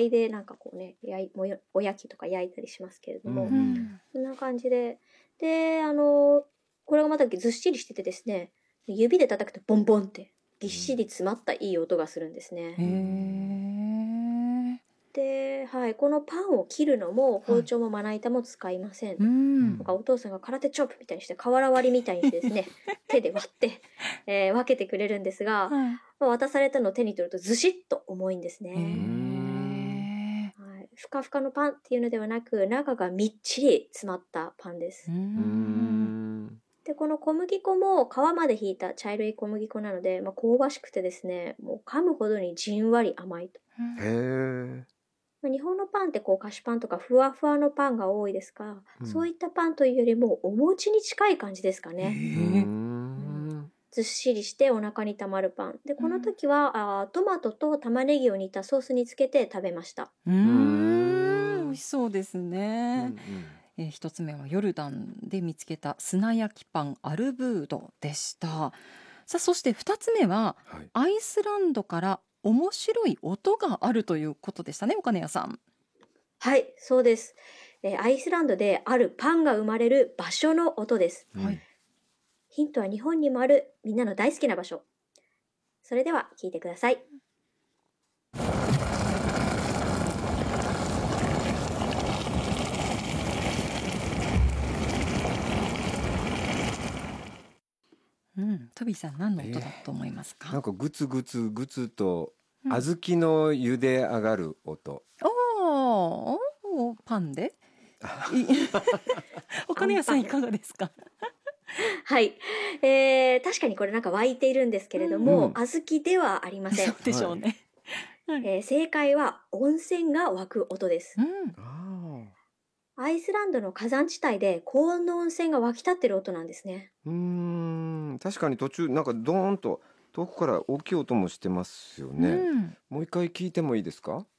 灰でなんかこうね、おやきとか焼いたりしますけれども、そんな感じで、で、これがまたずっしりしててですね、指で叩くとボンボンってぎっしり詰まったいい音がするんですね。で、はい、このパンを切るのも包丁もまな板も使いません。なんかお父さんが空手チョップみたいにして瓦割りみたいにしてですね、手で割って、分けてくれるんですが、渡されたのを手に取るとずしっと重いんですね。はい、ふかふかのパンっていうのではなく、中がみっちり詰まったパンです。で、この小麦粉も皮までひいた茶色い小麦粉なので、香ばしくてですね、もう噛むほどにじんわり甘いと。日本のパンってこう菓子パンとかふわふわのパンが多いですが、そういったパンというよりもお餅に近い感じですかね。ずっしりしてお腹にたまるパン。で、この時はトマトと玉ねぎを煮たソースにつけて食べました。 美味しそうですね。一つ目はヨルダンで見つけた砂焼きパンアルブードでした。さあ、そして2つ目は、アイスランドから面白い音があるということでしたね、岡根谷さん。 はい、そうです。アイスランドであるパンが生まれる場所の音です。ヒントは日本にもあるみんなの大好きな場所。それでは聞いてください。 トビーさん、何の音だと思いますか？ なんかグツグツグツと小豆の茹で上がる音。 パンで岡根谷さんいかがですか？ はい、確かにこれなんか沸いているんですけれども、小豆ではありません。 そうでしょうね。 正解は温泉が湧く音です。アイスランドの火山地帯で高温の温泉が湧き立ってる音なんですね。 確かに途中なんかドーンと遠くから大きい音もしてますよね。もう一回聞いてもいいですか？